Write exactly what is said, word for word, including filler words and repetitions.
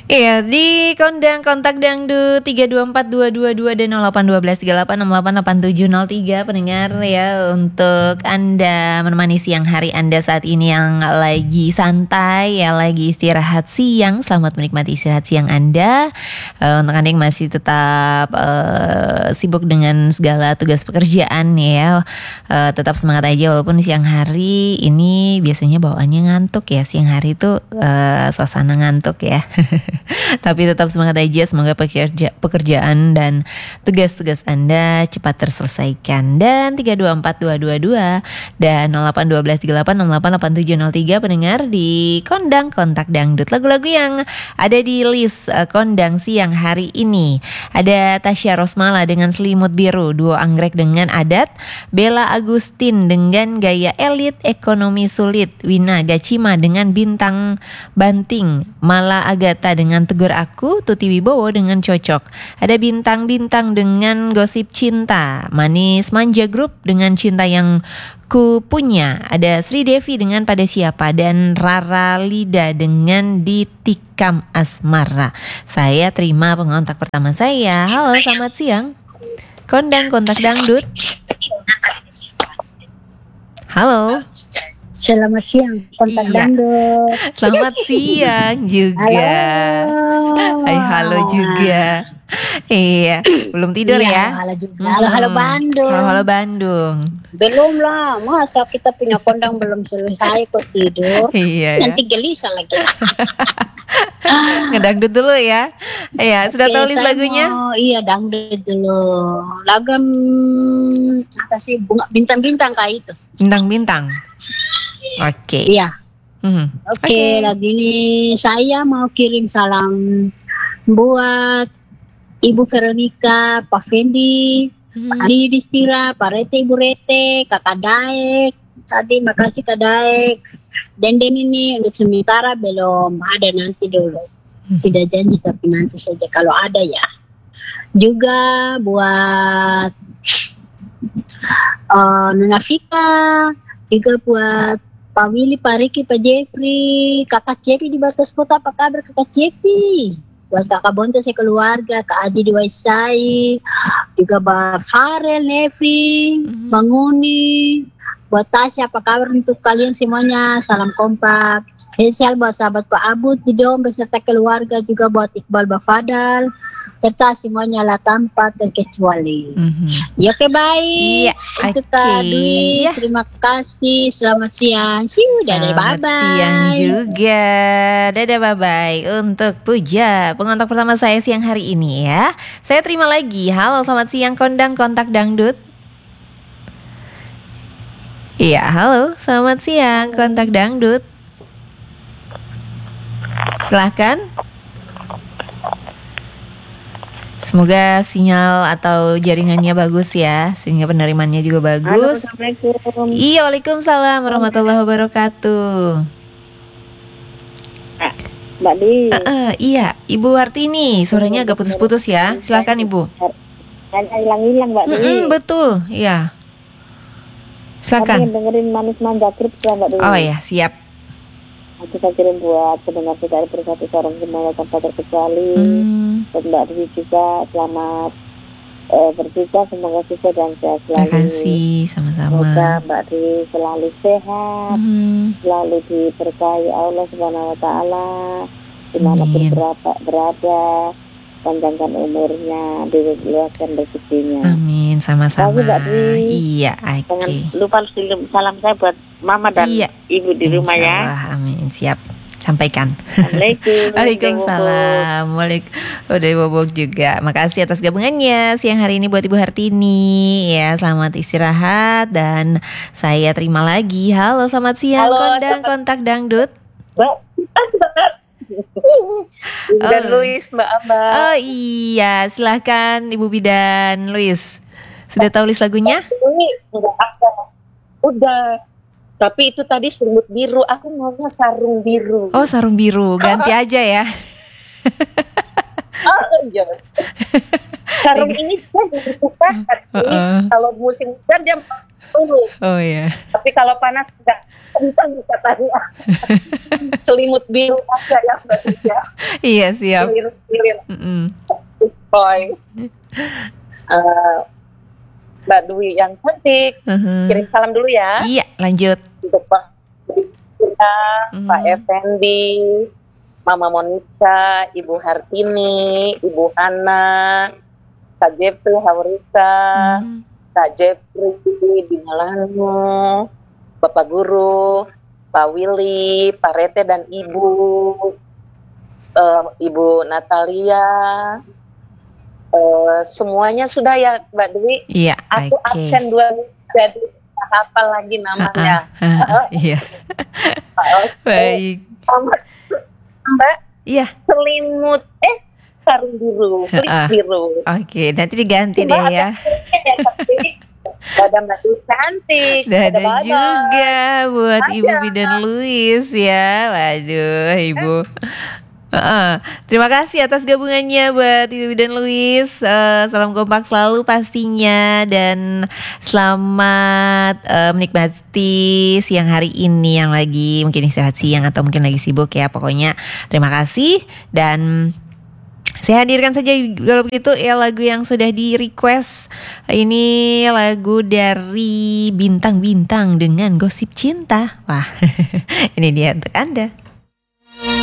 Iya, di kondang kontak dangdut tiga dua empat dua dua dua dan nol delapan satu dua tiga delapan enam delapan delapan tujuh nol tiga pendengar ya, untuk Anda menemani siang hari Anda saat ini yang lagi santai ya, lagi istirahat siang. Selamat menikmati istirahat siang Anda. Uh, untuk Anda yang masih tetap uh, sibuk dengan segala tugas pekerjaan ya, uh, tetap semangat aja walaupun siang hari ini biasanya bawaannya ngantuk ya. Siang hari itu uh, suasana ngantuk ya. Tapi tetap semangat aja, semoga pekerja, pekerjaan dan tugas-tugas Anda cepat terselesaikan. Dan tiga dua empat dua dua dua dan nol delapan satu dua tiga delapan enam delapan delapan tujuh nol tiga pendengar di Kondang Kontak Dangdut. Lagu-lagu yang ada di list uh, Kondang siang hari ini ada Tasya Rosmala dengan Selimut Biru, Duo Anggrek dengan Adat, Bella Agustin dengan Gaya Elit Ekonomi Sulit, Wina Gacima dengan Bintang Banting, Mala Agatha dengan Tegur Aku, Tuti Wibowo dengan Cocok, ada Bintang-Bintang dengan Gosip Cinta, Manis Manja Group dengan Cinta Yang Ku Punya, ada Sri Devi dengan Pada Siapa, dan Rara Lida dengan Ditikam Asmara. Saya terima pengontak pertama saya. Halo, selamat siang. Kondang Kontak Dangdut. Halo. Selamat siang, Kontak Iya. Dangdut. Selamat siang juga. Halo. Hai, halo juga. Iya, belum tidur Iya, ya? halo juga. Halo, halo Bandung. Halo, halo Bandung. Belum lah, masa kita punya kondang belum selesai kok tidur. Iya ya. Nanti gelisah lagi. Ngedangdut dulu ya. Iya, sudah Oke, tahu list saya lagunya? mau- iya, dangdut dulu. Lagam apa sih, bunga bintang-bintang kayak itu. Bintang-bintang. Oke. Iya. Mhm. Oke, lagi ini saya mau kirim salam buat Ibu Veronica, Pak Fendi, Mhm. Pak Adi Distira, Pak Rete, Ibu Rete, Kakak Daek. Tadi makasih Kak Daek. Denden ini untuk sementara belum ada, nanti dulu. Tidak janji tapi nanti saja kalau ada ya. Juga buat uh, Nona Vika, juga buat Pak Willy, Pak Riki, Pak Jeffrey, Kakak Cepi di batas kota, apa kabar Kakak Cepi? Buat Kakak Bonte sekeluarga, Kak Adi di Waisai, juga Mbak Farel, Nevi, Mhm. Bang Uni, buat Tasya, apa kabar untuk kalian semuanya, salam kompak. Spesial buat sahabat Pak Abud di Dom beserta keluarga, juga buat Iqbal Bafadal, serta semuanya lah tanpa terkecuali. Mhm. Ya, oke, baik. Iya, Untuk oke. Kak Dwi, Ya. terima kasih. Selamat siang. See you, dadah, Selamat bye-bye. siang juga. Dadah, bye-bye. Untuk Puja, pengontak pertama saya siang hari ini ya. Saya terima lagi. Halo, selamat siang Kondang Kontak Dangdut. Iya, halo, selamat siang Kontak Dangdut. Silahkan. Semoga sinyal atau jaringannya bagus ya, sehingga penerimaannya juga Halo, bagus. Assalamualaikum. Iya, waalaikumsalam warahmatullahi wabarakatuh. Mbak Di. Eh, eh, iya, Ibu Hartini, suaranya agak putus-putus ya. Silakan Ibu. Hanya hilang-hilang Mbak Di. Mm-mm, betul, iya. Kami Silakan. dengerin Manis Manja Group ya Mbak Di. Oh ya, siap. Aku saya kirim buat pendengar kita bersatu sarung semuanya tanpa terkecuali. Hmm, Buat Mbak Di juga selamat eh, berbuka, semoga sukses dan sehat terima selalu. kasih, Semoga sama-sama. Mbak Di selalu sehat, Hmm, selalu diberkahi Allah Subhanahu Wa Taala, dimanapun Amin. berada, berada, panjangkan umurnya, diluaskan rezekinya. amin, sama-sama. Terima kasih, Mbak Dwi. Iya, Jangan oke. lupa kirim salam saya buat Mama dan Iya. Ibu di rumah Insya ya. Allah, amin, siap. Sampaikan. Assalamualaikum. Waalaikumsalam. Waalaikum. Udah bobok juga. Makasih atas gabungannya siang hari ini buat Ibu Hartini. Ya, selamat istirahat dan saya terima lagi. Halo, selamat siang Halo, Kondang Kontak Dangdut. Mbak. Dan Oh. Luis, Mbak Amba. Oh iya, silahkan Ibu Bidan Luis. Sudah tahu list lagunya? Ini enggak ada. Udah. Tapi itu tadi selimut biru. Aku maunya sarung biru. Oh, sarung biru. Ganti aja ya. Oh iya. Sarung ini dia lebih suka Uh-uh. kalau musim hujan dia turun. Oh ya. Tapi kalau panas enggak kencang katanya. Selimut biru aja ya Mbak Tia. Iya siap. Gilir-gilir. Mm-mm. Boy. Eh, Mbak Dwi yang cantik. Uh-huh. Kirim salam dulu ya. Iya lanjut. Untuk Pak Dina, Mhm. Pak Effendi, Mama Monica, Ibu Hartini, Ibu Hana, Kak Jepri Haurisa, Hmm. Kak Jepri di Malano, Bapak Guru, Pak Willy, Pak Rete dan Ibu, eh, Ibu Natalia, eh, semuanya sudah ya Mbak Dwi. Iya. Aku Oke. absen dua minggu jadi tak hafal lagi namanya. Ah, ah, Iya. Baik. Selamat, Mbak. Iya. Selimut eh sarung biru, kulit Ah. biru. Oke, nanti diganti Mbak, deh ada ya. ya, tapi ada Mbak Dwi cantik, Ada Baba. juga buat Ada. Ibu Bidan Luis ya. Waduh, Ibu. Heeh. Terima kasih atas gabungannya buat Ibu Bidan Luis. Eh, salam kompak selalu pastinya dan selamat eh, menikmati siang hari ini yang lagi mungkin istirahat siang atau mungkin lagi sibuk ya. Pokoknya terima kasih dan saya hadirkan saja kalau begitu ya lagu yang sudah di request. Ini lagu dari Bintang-Bintang dengan Gosip Cinta. Wah, ini dia untuk Anda.